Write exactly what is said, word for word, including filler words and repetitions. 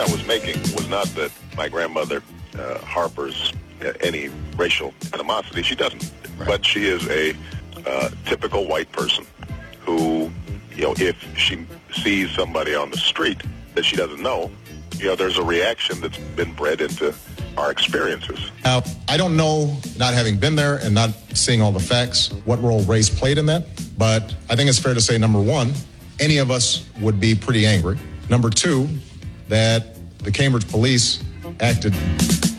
I was making was not that my grandmother uh, harbors uh, any racial animosity. She doesn't. Right. But she is a uh, typical white person who, you know, if she sees somebody on the street that she doesn't know, you know, there's a reaction that's been bred into our experiences. Now, I don't know, not having been there and not seeing all the facts, what role race played in that. But I think it's fair to say, number one, any of us would be pretty angry. Number two, that the Cambridge police acted